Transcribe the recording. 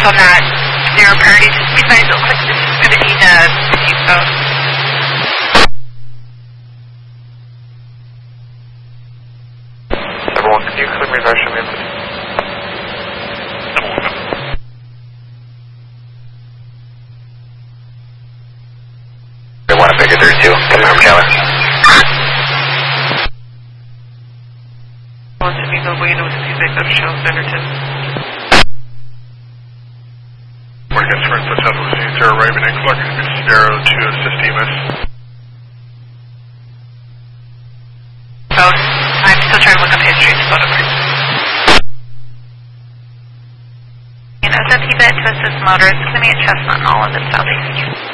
also not zero priority. Besides, it looks like this is going to need a seatbelt. Everyone, can you clear me version in, please? They want to figure through too. Confirm, Taylor. To be the way to see they go to show Centerton. Morgan Sprint for Southwest Zero Raven and Clark Zero to assist EMS. So, I'm still trying to look up history to go to work. SMT bed to assist motorists, Clement Chestnut and all of the southeast.